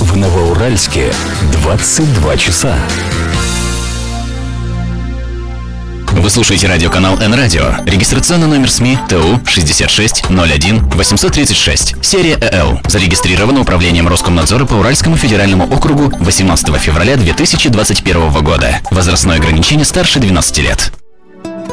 В Новоуральске 22 часа. Вы слушаете радиоканал Н-Радио. Регистрационный номер СМИ ТУ 6601 836. Серия ЭЛ. Зарегистрировано Управлением Роскомнадзора по Уральскому федеральному округу 18 февраля 2021 года. Возрастное ограничение старше 12 лет.